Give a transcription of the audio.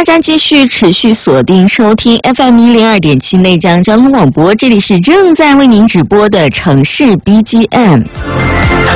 家继续持续锁定收听 FM102.7 内江交通广播，这里是正在为您直播的城市 BGM。